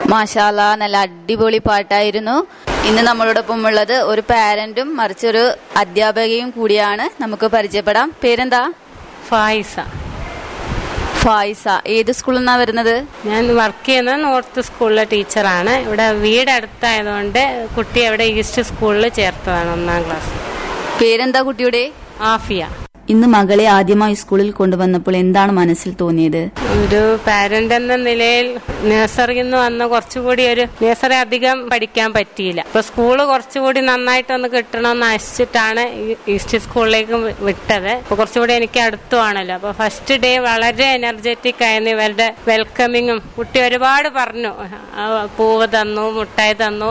മാഷാല്ലാ, നല്ല അടിപൊളി പാട്ടായിരുന്നു. ഇന്ന് നമ്മളോടൊപ്പം ഉള്ളത് ഒരു പാരന്റും മറിച്ചൊരു അധ്യാപകയും കൂടിയാണ്. നമുക്ക് പരിചയപ്പെടാം. പേരെന്താ? ഫായിസ. ഫായിസ ഏത് സ്കൂളിൽ നിന്നാ വരുന്നത്? ഞാൻ വർക്ക് ചെയ്യുന്നത് നോർത്ത് സ്കൂളിലെ ടീച്ചറാണ്. ഇവിടെ വീട് അടുത്തായതുകൊണ്ട് കുട്ടി അവിടെ ഈസ്റ്റ് സ്കൂളിൽ ചേർത്തതാണ് 1ാം ക്ലാസ്. പേരെന്താ കുട്ടിയുടെ? ആഫിയ. ഇന്ന് മകളെ ആദ്യമായി സ്കൂളിൽ കൊണ്ടുവന്നപ്പോൾ എന്താണ് മനസ്സിൽ തോന്നിയത്? ഒരു പാരന്റ് എന്ന നിലയിൽ നഴ്സറിയിൽ നിന്ന് വന്ന് കുറച്ചുകൂടി ഒരു നഴ്സറി അധികം പഠിക്കാൻ പറ്റിയില്ല. അപ്പൊ സ്കൂള് കുറച്ചുകൂടി നന്നായിട്ടൊന്ന് കിട്ടണമെന്ന് ആശിച്ചിട്ടാണ് ഈസ്റ്റ് സ്കൂളിലേക്ക് വിട്ടത്. അപ്പൊ കുറച്ചുകൂടി എനിക്ക് അടുത്തുവാണല്ലോ. അപ്പൊ ഫസ്റ്റ് ഡേ വളരെ എനർജറ്റിക് ആയിരുന്നു. ഇവരുടെ വെൽക്കമിങ്ങും കുട്ടി ഒരുപാട് പറഞ്ഞു. പൂവ് തന്നു, മുട്ടായി തന്നു.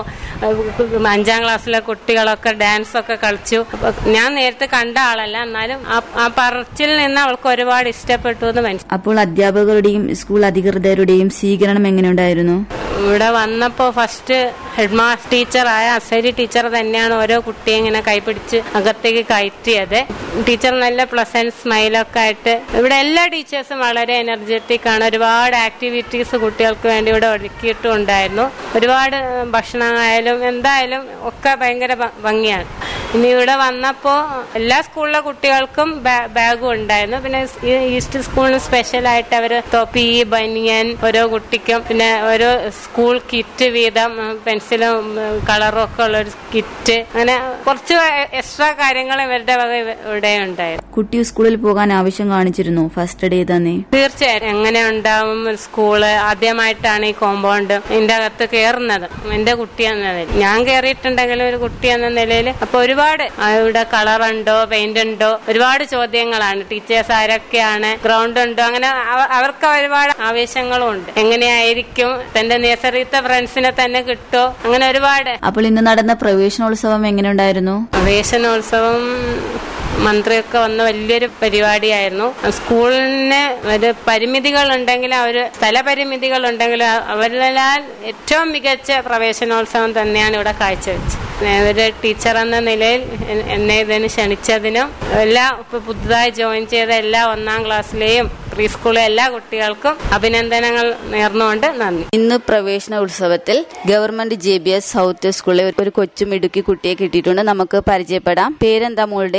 5ാം ക്ലാസ്സിലെ കുട്ടികളൊക്കെ ഡാൻസ് ഒക്കെ കളിച്ചു. അപ്പൊ ഞാൻ നേരത്തെ കണ്ട ആളല്ല, എന്നാലും ആ പറച്ചിൽ നിന്ന് അവൾക്ക് ഒരുപാട് ഇഷ്ടപ്പെട്ടു എന്ന് മനസ്സിലായി. അപ്പോൾ അധ്യാപകരുടെയും സ്കൂൾ അധികൃതരുടെയും സ്വീകരണം എങ്ങനെയുണ്ടായിരുന്നു? ഇവിടെ വന്നപ്പോ first head master ടീച്ചറായ Azhari teacher തന്നെയാണ് ഓരോ കുട്ടിയെ ഇങ്ങനെ കൈപിടിച്ച് അകത്തേക്ക് കയറ്റിയത്. ടീച്ചർ നല്ല പ്ലസന്റ് സ്മൈലൊക്കെ ആയിട്ട്, ഇവിടെ എല്ലാ ടീച്ചേഴ്സും വളരെ എനർജറ്റിക് ആണ്. ഒരുപാട് ആക്ടിവിറ്റീസ് കുട്ടികൾക്ക് വേണ്ടി ഇവിടെ ഒരുക്കിയിട്ടുണ്ടായിരുന്നു. ഒരുപാട് ഭക്ഷണമായാലും എന്തായാലും ഒക്കെ ഭയങ്കര ഭംഗിയാണ്. ഇനി ഇവിടെ വന്നപ്പോ എല്ലാ സ്കൂളിലെ കുട്ടികൾക്കും ബാഗും ഉണ്ടായിരുന്നു. പിന്നെ ഈസ്റ്റ് സ്കൂളിന് സ്പെഷ്യലായിട്ട് അവര് തൊപ്പി, ബനിയൻ ഓരോ കുട്ടിക്കും, പിന്നെ ഓരോ സ്കൂൾ കിറ്റ് വീതം പെൻസിലും കളറും ഒക്കെ ഉള്ള ഒരു കിറ്റ്, അങ്ങനെ കുറച്ച് എക്സ്ട്രാ കാര്യങ്ങൾ ഇവരുടെ വക ഇവിടെ ഉണ്ടായിരുന്നു. കുട്ടി സ്കൂളിൽ പോകാൻ ആവശ്യം കാണിച്ചിരുന്നു ഫസ്റ്റ് ഡേ തന്നെ? തീർച്ചയായും. എങ്ങനെ ഉണ്ടാവും സ്കൂള്? ആദ്യമായിട്ടാണ് ഈ കോമ്പൗണ്ട് ഇതിന്റെ അകത്ത് കയറുന്നത്. എന്റെ കുട്ടി എന്ന നിലയിൽ ഞാൻ കയറിയിട്ടുണ്ടെങ്കിലും ഒരു കുട്ടി എന്ന നിലയിൽ അപ്പൊ ഒരുപാട് ഇവിടെ കളർ ഉണ്ടോ, പെയിന്റ് ഉണ്ടോ, ഒരുപാട് ചോദ്യങ്ങളാണ്. ടീച്ചേഴ്സ് ആരൊക്കെയാണ്, ഗ്രൗണ്ട് ഉണ്ടോ, അങ്ങനെ അവർക്ക് ഒരുപാട് ആവേശങ്ങളും ഉണ്ട്. എങ്ങനെയായിരിക്കും, തന്റെ നേഴ്സറിത്തെ ഫ്രണ്ട്സിനെ തന്നെ കിട്ടോ, അങ്ങനെ ഒരുപാട്. അപ്പോൾ ഇന്ന് നടന്ന പ്രവേശനോത്സവം എങ്ങനെയുണ്ടായിരുന്നു? പ്രവേശനോത്സവം മന്ത്രിയൊക്കെ വന്ന വലിയൊരു പരിപാടിയായിരുന്നു. സ്കൂളിന് ഒരു പരിമിതികൾ ഉണ്ടെങ്കിലും, സ്ഥലപരിമിതികൾ ഉണ്ടെങ്കിലും അവരാൽ ഏറ്റവും മികച്ച പ്രവേശനോത്സവം തന്നെയാണ് ഇവിടെ കാഴ്ചവെച്ചത്. ഒരു ടീച്ചർ എന്ന നിലയിൽ എന്നെ ഇതിന് ക്ഷണിച്ചതിനും ഇപ്പൊ പുതുതായി ജോയിൻ ചെയ്ത എല്ലാ 1ാം ക്ലാസ്സിലെയും പ്രീ സ്കൂളിലെ എല്ലാ കുട്ടികൾക്കും അഭിനന്ദനങ്ങൾ നേർന്നുകൊണ്ട് നന്ദി. ഇന്ന് പ്രവേശന ഉത്സവത്തിൽ ഗവൺമെന്റ് JBS സൗത്ത് സ്കൂളിലെ ഒരു കൊച്ചുമിടുക്കി കുട്ടിയെ കിട്ടിയിട്ടുണ്ട്. നമുക്ക് പരിചയപ്പെടാം. പേരെന്താ മോളുടെ?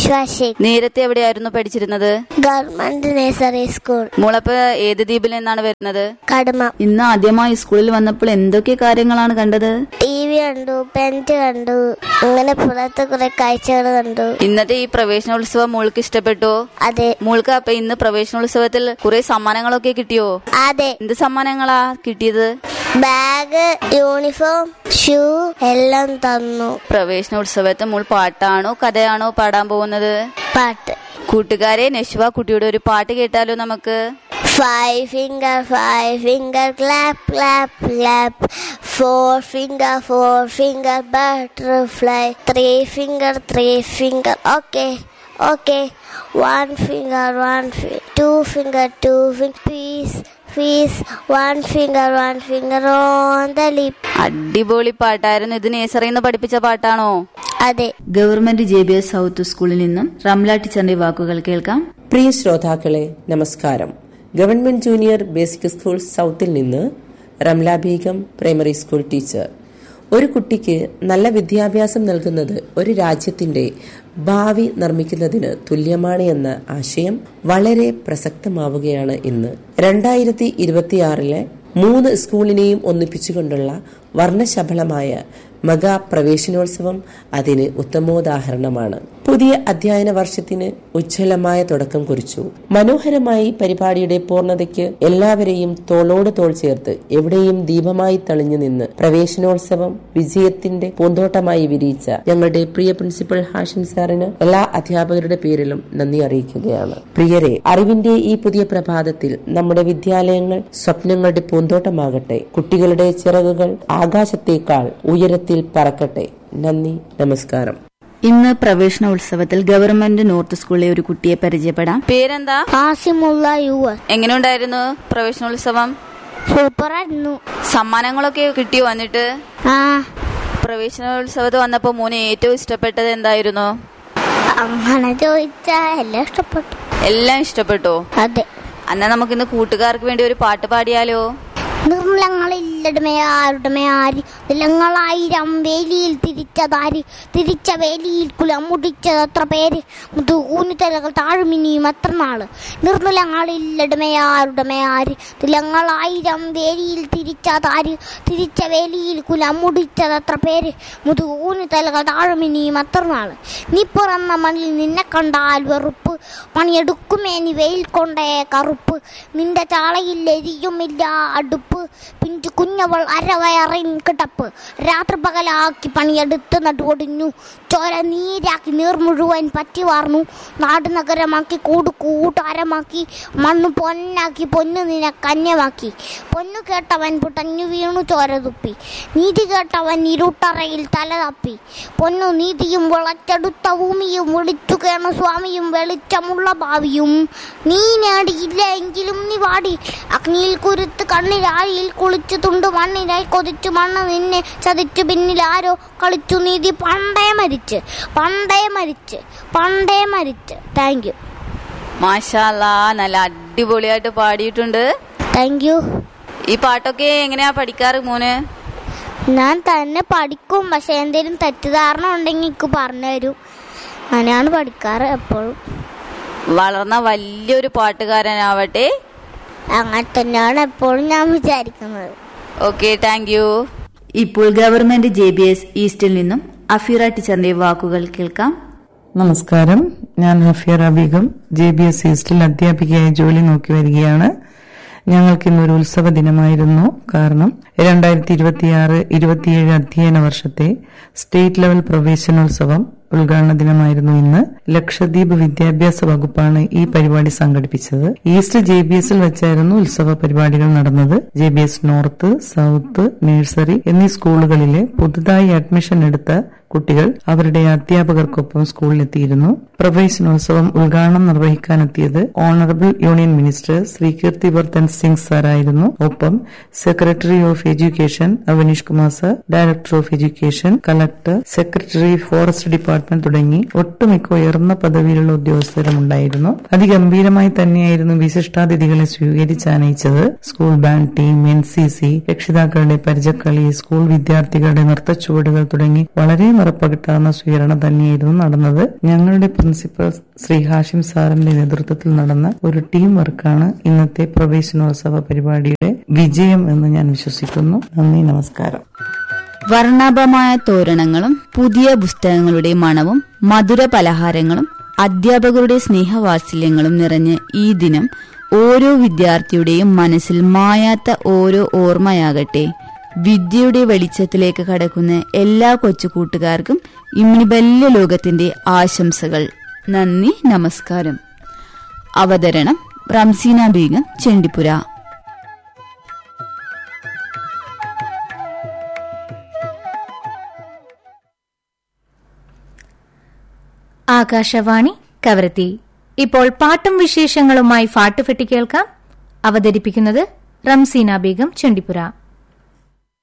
നേരത്തെ എവിടെയായിരുന്നു പഠിച്ചിരുന്നത്? Government nursery school. മോളപ്പ് ഏത് ദ്വീപിൽ നിന്നാണ് വരുന്നത്? കടമ. ഇന്ന് ആദ്യമായി സ്കൂളിൽ വന്നപ്പോൾ എന്തൊക്കെ കാര്യങ്ങളാണ് കണ്ടത്? TV കണ്ടു, പെന്റ് കണ്ടു, അങ്ങനെ പുറത്ത് കുറെ കാഴ്ചകൾ കണ്ടു. ഇന്നത്തെ ഈ പ്രവേശനോത്സവം മോൾക്ക് ഇഷ്ടപ്പെട്ടോ? അതെ. മോൾക്ക് അപ്പൊ ഇന്ന് പ്രവേശനോത്സവത്തിൽ കുറെ സമ്മാനങ്ങളൊക്കെ കിട്ടിയോ? അതെ. എന്ത് സമ്മാനങ്ങളാ കിട്ടിയത്? ബാഗ്, യൂണിഫോം, ഷൂ എല്ലാം തന്നു. പ്രവേശനോത്സവത്തിൽ മോൾ പാട്ടാണോ കഥയാണോ പാടാൻ പോകുന്നത്? പാട്ട്. കൂട്ടുകാരെ, നശ്വ കുട്ടിയുടെ ഒരു പാട്ട് കേട്ടാലോ നമുക്ക്? 5 finger clap clap clap, 4 finger butterfly, 3 finger okay, 1 finger 2 finger peace, 1 finger on the lip. അടിപൊളി പാട്ടായിരുന്നു. ഇത് നേഴ്സറിന്ന് പഠിപ്പിച്ച പാട്ടാണോ? അതെ. ഗവൺമെന്റ് JBS സൗത്ത് സ്കൂളിൽ നിന്നും റംല ടീച്ചറിന്റെ വാക്കുകൾ കേൾക്കാം. പ്രിയ ശ്രോതാക്കളെ, നമസ്കാരം. ഗവൺമെന്റ് ജൂനിയർ ബേസിക് സ്കൂൾ സൗത്തിൽ നിന്ന് Ramla Begum, primary school teacher. ഒരു കുട്ടിക്ക് നല്ല വിദ്യാഭ്യാസം നൽകുന്നത് ഒരു രാജ്യത്തിന്റെ ഭാവി നിർമ്മിക്കുന്നതിന് തുല്യമാണ് എന്ന ആശയം വളരെ പ്രസക്തമാവുകയാണ് ഇന്ന്. 2026 3 സ്കൂളിനെയും ഒന്നിപ്പിച്ചുകൊണ്ടുള്ള വർണ്ണശബളമായ മെഗാ പ്രവേശനോത്സവം അതിന് ഉത്തമോദാഹരണമാണ്. പുതിയ അധ്യയന വർഷത്തിന് ഉജ്ജ്വലമായ തുടക്കം കുറിച്ചു. മനോഹരമായി പരിപാടിയുടെ പൂർണ്ണതയ്ക്ക് എല്ലാവരെയും തോളോട് തോൾ ചേർത്ത് എവിടെയും ദീപമായി തെളിഞ്ഞു നിന്ന് പ്രവേശനോത്സവം വിജയത്തിന്റെ പൂന്തോട്ടമായി വിരിയിച്ച ഞങ്ങളുടെ പ്രിയ പ്രിൻസിപ്പൽ ഹാഷിം സാറിന് എല്ലാ അധ്യാപകരുടെ പേരിലും നന്ദി അറിയിക്കുകയാണ്. പ്രിയരെ, അറിവിന്റെ ഈ പുതിയ പ്രഭാതത്തിൽ നമ്മുടെ വിദ്യാലയങ്ങൾ സ്വപ്നങ്ങളുടെ പൂന്തോട്ടമാകട്ടെ. കുട്ടികളുടെ ചിറകുകൾ ആകാശത്തേക്കാൾ ഉയരത്തിൽ പറക്കട്ടെ. നന്ദി, നമസ്കാരം. ഇന്ന് പ്രവേശനോത്സവത്തിൽ ഗവൺമെന്റ് നോർത്ത് സ്കൂളിലെ ഒരു കുട്ടിയെ പരിചയപ്പെടാം. പേരെന്താ? ആസിമുള്ള യുവർ. എങ്ങനെയുണ്ടായിരുന്നു പ്രവേശനോത്സവം? സൂപ്പറായിരുന്നു. സമ്മാനങ്ങളൊക്കെ കിട്ടിയോ വന്നിട്ട്? പ്രവേശനോത്സവത്തിൽ വന്നപ്പോ മോനെ ഏറ്റവും ഇഷ്ടപ്പെട്ടത് എന്തായിരുന്നു? അങ്ങനെ ചോദിച്ചാ എല്ലാം ഇഷ്ടപ്പെട്ടു. എല്ലാം ഇഷ്ടപ്പെട്ടോ? അതെ. എന്നാ നമുക്കിന്ന് കൂട്ടുകാർക്ക് വേണ്ടി ഒരു പാട്ട് പാടിയാലോ? നിർമ്മലങ്ങളില്ലടുമയാരുടമയാര് നിലങ്ങളായിരം വേലിയിൽ തിരിച്ചതാര് തിരിച്ച വേലിയിൽ കുലം മുടിച്ചതത്ര പേര് മുതുകൂനിത്തലകൾ താഴുമിനിയും അത്ര നാള് നിർമ്മലങ്ങളില്ലടുമയാരുടമയാര് നിലങ്ങളായിരം വേലിയിൽ തിരിച്ചതാര് തിരിച്ച വേലിയിൽ കുലം മുടിച്ചതത്ര പേര് മുതുകൂനിത്തലകൾ താഴുമിനിയും അത്ര നാള് നീ പിറന്ന മണ്ണിൽ നിന്നെ കണ്ടാൽ വെറുപ്പ് പണിയെടുക്കുമേ നീ വെയിൽ കൊണ്ടേ കറുപ്പ് നിന്റെ ചാളയിൽ എരിയുമില്ല അടുപ്പ് പിഞ്ചു കുഞ്ഞവൾ അരവയറിൻ കിടപ്പ് രാത്രി പകലാക്കി പണിയെടുത്ത് നടുവൊടിഞ്ഞു ചോര നീരാക്കി നീർ മുഴുവൻ പറ്റി വാർന്നു നാട് നഗരമാക്കി കൂട്ടാരമാക്കി മണ്ണു പൊന്നാക്കി പൊന്നു നിന്നെ കന്യമാക്കി പൊന്നു കേട്ടവൻ പുട്ടഞ്ഞു വീണു ചോര തുപ്പി നീതി കേട്ടവൻ ഇരുട്ടറയിൽ തല തപ്പി പൊന്നു നീതിയും വിളച്ചെടുത്ത ഭൂമിയും വിളിച്ചു കേണ സ്വാമിയും വെളിച്ചമുള്ള ഭാവിയും നീ നേടിയില്ല എങ്കിലും നീ വാടി അഗ്നിയിൽ കുരുത്ത് കണ്ണിലാഴിയിൽ കുളിച്ചു തുണ്ടു മണ്ണിലായി കൊതിച്ചു മണ്ണ് നിന്നെ ചതിച്ചു പിന്നിൽ ആരോ കളിച്ചു നീതി പണ്ടേ മരിച്ച് താങ്ക് യു. മാഷാ അല്ലാ, നല്ല അടിപൊളിയായിട്ട് പാടിയിട്ടുണ്ട്. Thank you. ഈ പാട്ടൊക്കെ എങ്ങനെയാ പഠിക്കാറ് മോന്? ഞാൻ തന്നെ പഠിക്കും, പക്ഷെ എന്തെങ്കിലും തെറ്റിദ്ധാരണ ഉണ്ടെങ്കിൽ എനിക്ക് പറഞ്ഞു തരും. അങ്ങനെയാണ് പഠിക്കാറ് എപ്പോഴും. വളർന്ന വലിയൊരു പാട്ടുകാരനാവട്ടെ. അങ്ങനെ തന്നെയാണ് എപ്പോഴും ഞാൻ വിചാരിക്കുന്നത്. Okay, thank you. ഇപ്പോൾ ഗവൺമെന്റ് JBS ഈസ്റ്റിൽ നിന്നും അഫീറ ടീച്ചറിന്റെ വാക്കുകൾ കേൾക്കാം. നമസ്കാരം, ഞാൻ ഹഫീറ ബീഗം JBS ഈസ്റ്റിൽ അധ്യാപികയായി ജോലി നോക്കി വരികയാണ്. ഞങ്ങൾക്ക് ഇന്നൊരു ഉത്സവ ദിനമായിരുന്നു. കാരണം 2026-27 അധ്യയന വർഷത്തെ സ്റ്റേറ്റ് ലെവൽ പ്രവേശനോത്സവം ഉദ്ഘാടന ദിനമായിരുന്നു ഇന്ന്. ലക്ഷദ്വീപ് വിദ്യാഭ്യാസ വകുപ്പാണ് ഈ പരിപാടി സംഘടിപ്പിച്ചത്. ഈസ്റ്റ് JBSൽ വെച്ചായിരുന്നു ഉത്സവ പരിപാടികൾ നടന്നത്. JBS നോർത്ത്, സൌത്ത്, നഴ്സറി എന്നീ സ്കൂളുകളിലെ പുതുതായി അഡ്മിഷൻ എടുത്ത കുട്ടികൾ അവരുടെ അധ്യാപകർക്കൊപ്പം സ്കൂളിലെത്തിയിരുന്നു. പ്രവേശനോത്സവം ഉദ്ഘാടനം നിർവഹിക്കാനെത്തിയത് honourable union minister Shri Kirti Vardhan Singh സാറായിരുന്നു. ഒപ്പം secretary of education Avaneesh Kumar sir, director of education, collector, secretary forest department തുടങ്ങി ഒട്ടുമിക്ക ഉയർന്ന പദവിയിലുള്ള ഉദ്യോഗസ്ഥരും ഉണ്ടായിരുന്നു. അതിഗംഭീരമായി തന്നെയായിരുന്നു വിശിഷ്ടാതിഥികളെ സ്വീകരിച്ചാനയിച്ചത്. സ്കൂൾ ബാൻഡ് ടീം, NCC, രക്ഷിതാക്കളുടെ പരിചയക്കളി, സ്കൂൾ വിദ്യാർത്ഥികളുടെ നൃത്തച്ചുവടുകൾ തുടങ്ങി വളരെ നിറപ്പകിട്ടാർന്ന സ്വീകരണം തന്നെയായിരുന്നു നടന്നത്. ഞങ്ങളുടെ പ്രിൻസിപ്പൽ ശ്രീ ഹാഷിം സാറിന്റെ നേതൃത്വത്തിൽ നടന്ന ഒരു ടീം വർക്കാണ് ഇന്നത്തെ പ്രവേശനോത്സവ പരിപാടിയുടെ വിജയം എന്ന് ഞാൻ വിശ്വസിക്കുന്നു. നന്ദി, നമസ്കാരം. വർണ്ണാഭമായ തോരണങ്ങളും പുതിയ പുസ്തകങ്ങളുടെ മണവും മധുര പലഹാരങ്ങളും അധ്യാപകരുടെ സ്നേഹവാത്സല്യങ്ങളും നിറഞ്ഞ ഈ ദിനം ഓരോ വിദ്യാർത്ഥിയുടെയും മനസ്സിൽ മായാത്ത ഓരോ ഓർമ്മയാകട്ടെ. വിദ്യയുടെ വെളിച്ചത്തിലേക്ക് കടക്കുന്ന എല്ലാ കൊച്ചുകൂട്ടുകാർക്കും ഇമ്മിനി വലിയ ലോകത്തിന്റെ ആശംസകൾ. നന്ദി, നമസ്കാരം. അവതരണം റംസീന ബീഗം, ചെണ്ടിപ്പുര. ആകാശവാണി കവരത്തി. ഇപ്പോൾ പാട്ടും വിശേഷങ്ങളുമായി ഫാട്ടുഫെട്ടി കേൾക്കാം. അവതരിപ്പിക്കുന്നത് റംസീന ബീഗം, ചെണ്ടിപ്പുര.